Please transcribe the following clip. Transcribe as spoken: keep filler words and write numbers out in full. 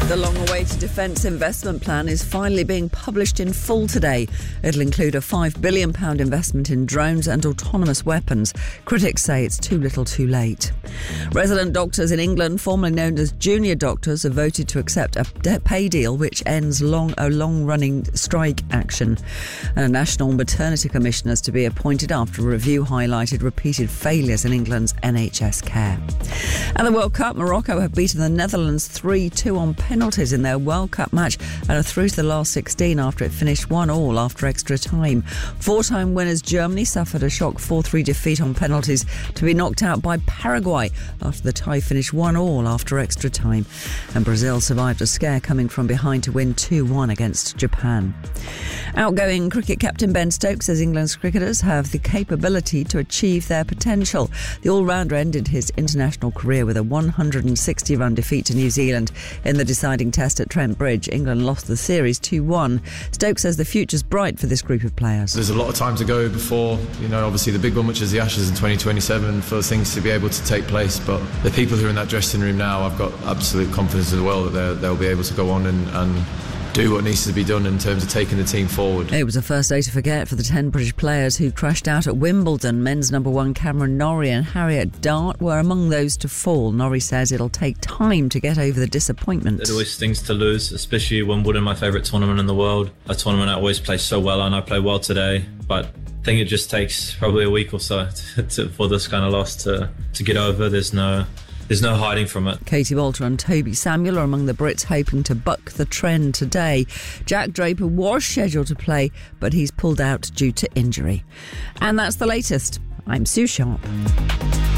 The long-awaited Defence Investment Plan is finally being published in full today. It'll include a five billion pounds investment in drones and autonomous weapons. Critics say it's too little too late. Resident doctors in England, formerly known as junior doctors, have voted to accept a pay deal which ends long a long-running strike action. And a National Maternity Commissioner is to be appointed after a review highlighted repeated failures in England's N H S care. And the World Cup, Morocco have beaten the Netherlands three two on penalties in their World Cup match and are through to the last sixteen after it finished one all after extra time. Four-time winners Germany suffered a shock four three defeat on penalties to be knocked out by Paraguay after the tie finished one all after extra time. And Brazil survived a scare coming from behind to win two one against Japan. Outgoing cricket captain Ben Stokes says England's cricketers have the capability to achieve their potential. The all-rounder ended his international career with a one hundred sixty run defeat to New Zealand in the deciding test at Trent Bridge. England lost the series two one. Stokes says the future's bright for this group of players. There's a lot of time to go before, you know, obviously the big one, which is the Ashes in twenty twenty-seven, for things to be able to take place. But the people who are in that dressing room now, I've got absolute confidence as well that they'll be able to go on and, and do what needs to be done in terms of taking the team forward. It was a first day to forget for the ten British players who crashed out at Wimbledon. Men's number one Cameron Norrie and Harriet Dart were among those to fall. Norrie says it'll take time to get over the disappointment. It always stings to lose, especially Wimbledon, my favourite tournament in the world. A tournament I always play so well, and I play well today, but I think it just takes probably a week or so to, to, for this kind of loss to, to get over. There's no... There's no hiding from it. Katie Walter and Toby Samuel are among the Brits hoping to buck the trend today. Jack Draper was scheduled to play, but he's pulled out due to injury. And that's the latest. I'm Sue Sharp.